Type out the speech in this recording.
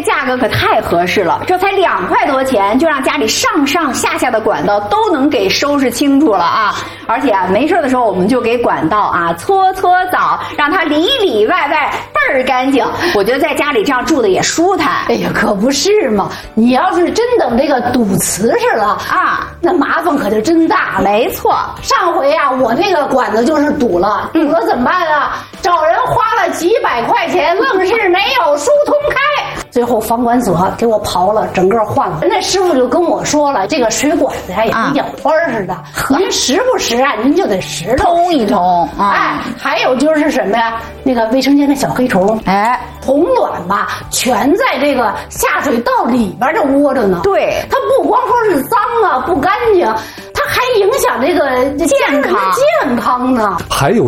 价格可太合适了，这才2块多钱，就让家里上上下下的管道都能给收拾清楚了啊！而且啊，没事的时候我们就给管道啊搓搓澡，让它里里外外倍儿干净。我觉得在家里这样住的也舒坦。 哎呀，可不是嘛！你要是真等这个堵瓷实了啊，那麻烦可就真大了。 没错， 上回啊，我那个管子就是堵了，堵了怎么办啊？找人花了几百块钱，愣是没有疏通开。最后房管所给我刨了，整个换了。那师傅就跟我说了，这个水管子呀也跟眼花似的，您时不时啊，您就得拾通一通。 哎，还有就是什么呀？那个卫生间的小黑虫， 哎， 虫卵吧，全在这个下水道里边这窝着呢。 对， 它不光说是脏啊，不干净，它还影响这个健康呢。 还有